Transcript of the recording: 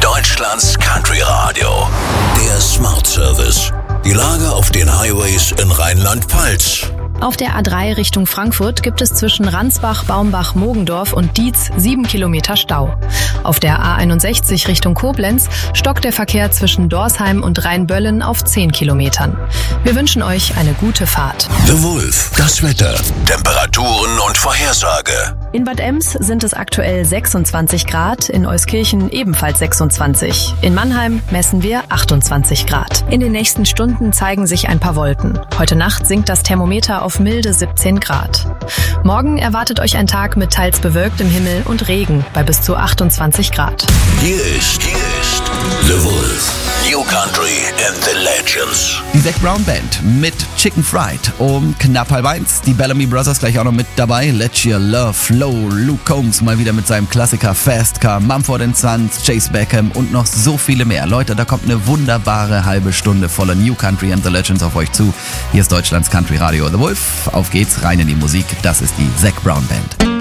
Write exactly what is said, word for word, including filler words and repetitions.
Deutschlands Country Radio. Der Smart Service. Die Lage auf den Highways in Rheinland-Pfalz. Auf der A drei Richtung Frankfurt gibt es zwischen Ransbach, Baumbach, Mogendorf und Dietz sieben Kilometer Stau. Auf der A einundsechzig Richtung Koblenz stockt der Verkehr zwischen Dorsheim und Rheinböllen auf zehn Kilometern. Wir wünschen euch eine gute Fahrt. The Wolf, das Wetter, Temperaturen und Vorhersage. In Bad Ems sind es aktuell sechsundzwanzig Grad, in Euskirchen ebenfalls sechsundzwanzig. In Mannheim messen wir achtundzwanzig Grad. In den nächsten Stunden zeigen sich ein paar Wolken. Heute Nacht sinkt das Thermometer auf milde siebzehn Grad. Morgen erwartet euch ein Tag mit teils bewölktem Himmel und Regen bei bis zu achtundzwanzig Grad. Hier ist, hier ist The Wolf. New Country and the Legends. Die Zac Brown Band mit Chicken Fried um knapp halb eins. Die Bellamy Brothers gleich auch noch mit dabei. Let Your Love Flow. Luke Combs mal wieder mit seinem Klassiker Fast Car. Mumford and Sons, Chase Beckham und noch so viele mehr. Leute, da kommt eine wunderbare halbe Stunde voller New Country and the Legends auf euch zu. Hier ist Deutschlands Country Radio. The Wolf. Auf geht's, rein in die Musik. Das ist die Zac Brown Band.